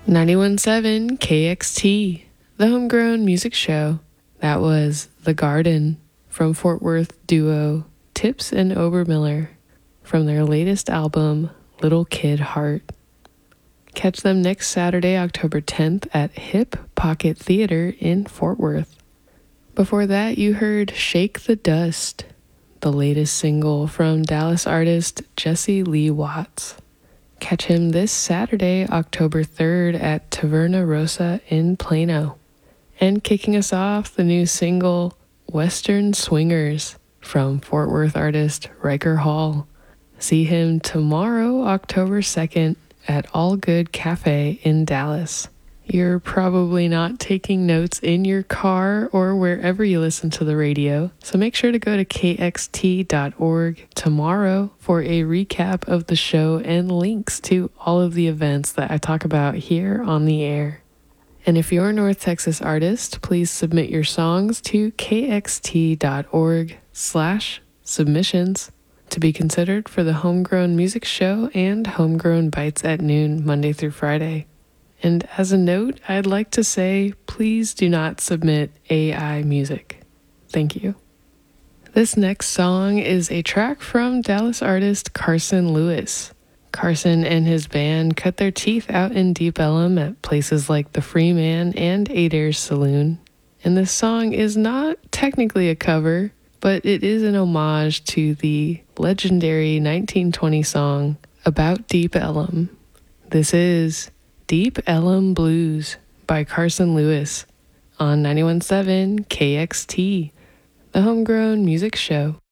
91.7 KXT, the homegrown music show. That was The Garden from Fort Worth duo Tips and Obermiller from their latest album, Little Kid Heart. Catch them next Saturday, October 10th at Hip Pocket Theater in Fort Worth. Before that, you heard Shake the Dust, the latest single from Dallas artist Jesse Lee Watts. Catch him this Saturday, October 3rd at Taverna Rosa in Plano. And kicking us off, the new single, Western Swingers, from Fort Worth artist Riker Hall. See him tomorrow, October 2nd, at All Good Cafe in Dallas. You're probably not taking notes in your car or wherever you listen to the radio, so make sure to go to kxt.org tomorrow for a recap of the show and links to all of the events that I talk about here on the air. And if you're a North Texas artist, please submit your songs to kxt.org/submissions to be considered for the Homegrown Music Show and Homegrown Bites at noon, Monday through Friday. And as a note, I'd like to say, please do not submit AI music. Thank you. This next song is a track from Dallas artist Carson Lewis. Carson and his band cut their teeth out in Deep Ellum at places like the Free Man and Adair's Saloon. And this song is not technically a cover, but it is an homage to the legendary 1920 song About Deep Ellum. This is Deep Ellum Blues by Carson Lewis on 91.7 KXT, the homegrown music show.